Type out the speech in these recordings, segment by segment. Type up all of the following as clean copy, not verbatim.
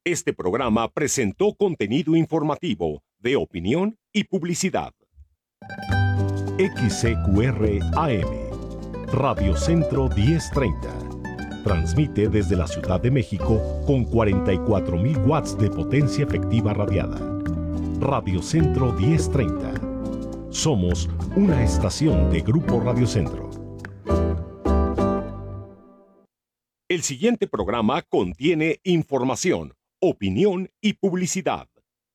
Este programa presentó contenido informativo, de opinión y publicidad. XCQR AM, Radio Centro 1030. Transmite desde la Ciudad de México con 44,000 watts de potencia efectiva radiada. Radio Centro 1030. Somos una estación de Grupo Radio Centro. El siguiente programa contiene información, opinión y publicidad.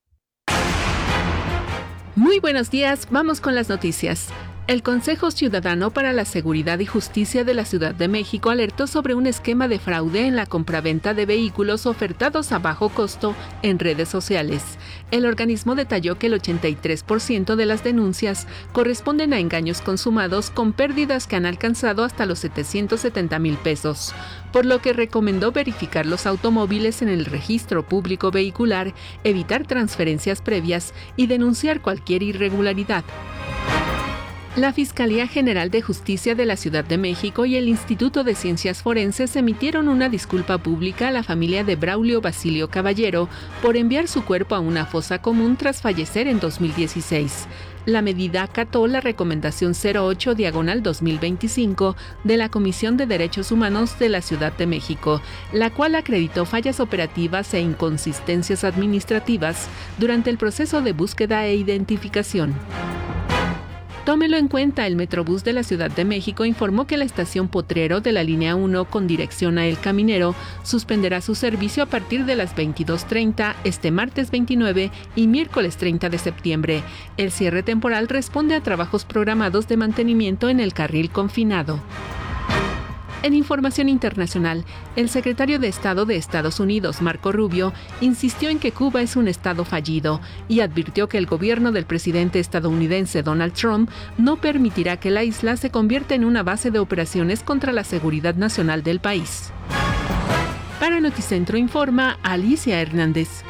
Muy buenos días, vamos con las noticias. El Consejo Ciudadano para la Seguridad y Justicia de la Ciudad de México alertó sobre un esquema de fraude en la compraventa de vehículos ofertados a bajo costo en redes sociales. El organismo detalló que el 83% de las denuncias corresponden a engaños consumados con pérdidas que han alcanzado hasta los 770,000 pesos, por lo que recomendó verificar los automóviles en el registro público vehicular, evitar transferencias previas y denunciar cualquier irregularidad. La Fiscalía General de Justicia de la Ciudad de México y el Instituto de Ciencias Forenses emitieron una disculpa pública a la familia de Braulio Basilio Caballero por enviar su cuerpo a una fosa común tras fallecer en 2016. La medida acató la recomendación 08/2025 de la Comisión de Derechos Humanos de la Ciudad de México, la cual acreditó fallas operativas e inconsistencias administrativas durante el proceso de búsqueda e identificación. Tómelo en cuenta, el Metrobús de la Ciudad de México informó que la estación Potrero de la línea 1 con dirección a El Caminero suspenderá su servicio a partir de las 22:30 este martes 29 y miércoles 30 de septiembre. El cierre temporal responde a trabajos programados de mantenimiento en el carril confinado. En información internacional, el secretario de Estado de Estados Unidos, Marco Rubio, insistió en que Cuba es un estado fallido y advirtió que el gobierno del presidente estadounidense Donald Trump no permitirá que la isla se convierta en una base de operaciones contra la seguridad nacional del país. Para Noticentro informa Alicia Hernández.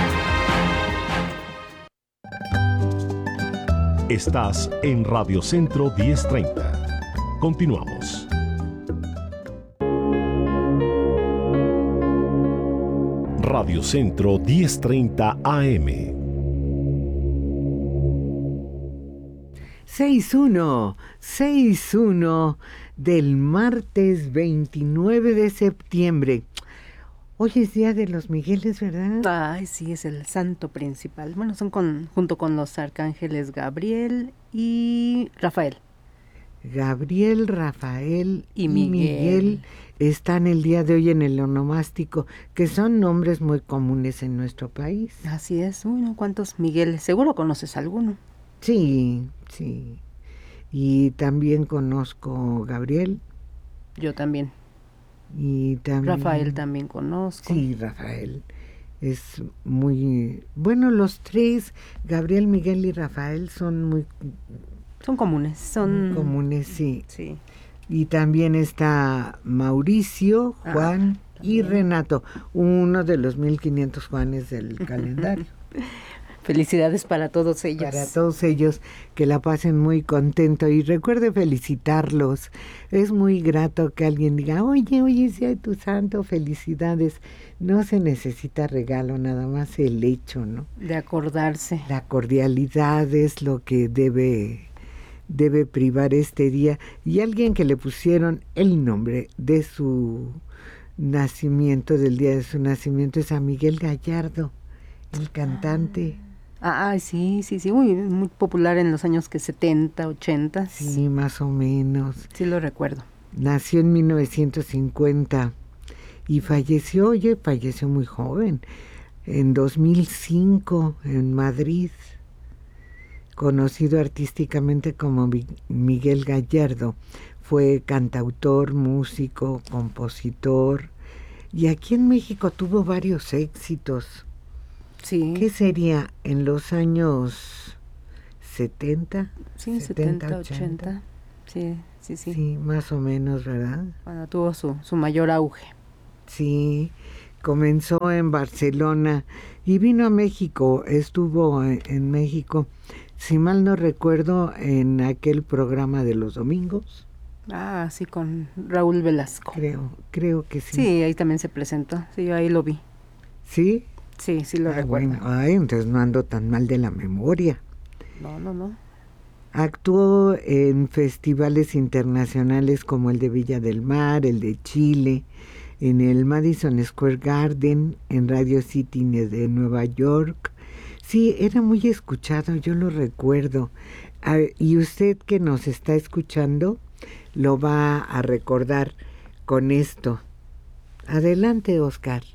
Estás en Radio Centro 1030. Continuamos. Radio Centro 1030 AM. 6-1 del martes 29 de septiembre. Hoy es Día de los Migueles, ¿verdad? Ay, sí, es el santo principal. Bueno, son junto con los arcángeles Gabriel y Rafael. Gabriel, Rafael y Miguel están el día de hoy en el onomástico, que son nombres muy comunes en nuestro país. Así es. Uy, ¿cuántos Migueles? Seguro conoces alguno. Sí. Y también conozco Gabriel. Yo también. Y también Rafael también conozco. Sí, Rafael. Es muy... Bueno, los tres, Gabriel, Miguel y Rafael, son comunes. Son comunes, sí. Sí. Y también está Mauricio, Juan y Renato, uno de los 1500 Juanes del calendario. Felicidades para todos ellos. Para todos ellos, que la pasen muy contento y recuerde felicitarlos. Es muy grato que alguien diga, oye, es Día de tu santo, felicidades. No se necesita regalo, nada más el hecho, ¿no? De acordarse. La cordialidad es lo que debe privar este día, y alguien que le pusieron el nombre de su nacimiento, del día de su nacimiento, es a Miguel Gallardo, el cantante. Sí, muy popular en los años 70, 80. Sí, más o menos. Sí, lo recuerdo. Nació en 1950 y falleció muy joven, en 2005, en Madrid. Conocido artísticamente como Miguel Gallardo, fue cantautor, músico, compositor, y aquí en México tuvo varios éxitos. Sí. ¿Qué sería? ¿En los años 70? Sí, 70, 80. Sí. Sí, más o menos, ¿verdad? Cuando tuvo su mayor auge. Sí, comenzó en Barcelona y vino a México, estuvo en México, si mal no recuerdo, en aquel programa de los domingos. Sí, con Raúl Velasco. Creo que sí. Sí, ahí también se presentó, sí, yo ahí lo vi. ¿Sí? Sí, sí lo recuerdo. Bueno, entonces no ando tan mal de la memoria. No. Actuó en festivales internacionales como el de Villa del Mar, el de Chile, en el Madison Square Garden, en Radio City de Nueva York. Sí, era muy escuchado, yo lo recuerdo. Y usted que nos está escuchando lo va a recordar con esto. Adelante, Oscar.